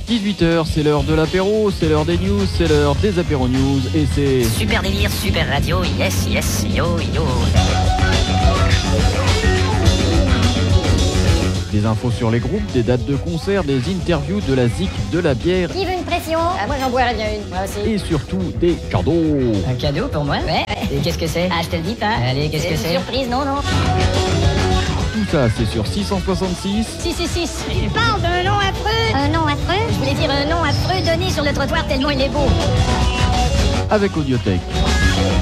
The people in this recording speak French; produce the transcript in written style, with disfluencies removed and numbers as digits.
18h, c'est l'heure de l'apéro, c'est l'heure des news, c'est l'heure des apéro news et c'est... Super délire, super radio, yes, yes, yo, yo. Des infos sur les groupes, des dates de concert, des interviews, de la zik, de la bière Qui veut une pression? Moi j'en boirais bien une, moi aussi. et surtout des cadeaux. Un cadeau pour moi? Ouais. Et qu'est-ce que c'est? Ah, je te le dis pas. Allez, qu'est-ce que Une c'est? surprise, non, non. Tout ça, c'est sur 666. 666. Il parle d'un nom affreux. Un nom affreux? Je voulais dire un nom affreux donné sur le trottoir tellement il est beau. Avec Audiothèque.